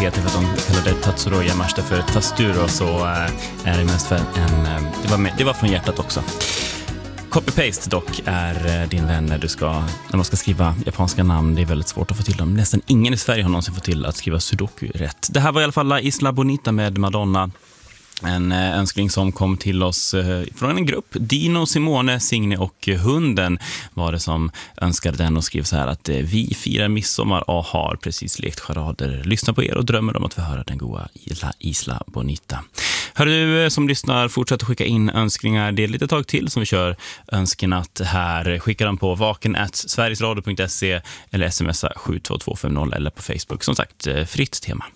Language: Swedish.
PT för att de kallade Tatsuro Yamashita för Tasturo, så är det mest för det var från hjärtat också. Copy-paste dock är din vän när man ska skriva japanska namn. Det är väldigt svårt att få till dem. Nästan ingen i Sverige har någonsin fått till att skriva sudoku rätt. Det här var i alla fall La Isla Bonita med Madonna. En önskning som kom till oss från en grupp. Dino, Simone, Signe och hunden var det som önskade den och skrev så här att vi firar midsommar och har precis lekt charader. Lyssna på er och drömmer om att få höra den goda La Isla Bonita. Hör du som lyssnar, fortsätt att skicka in önskningar. Det är lite tag till som vi kör önskenatt här. Skicka dem på vaken@sverigesradio.se eller smsa 72250 eller på Facebook. Som sagt, fritt tema.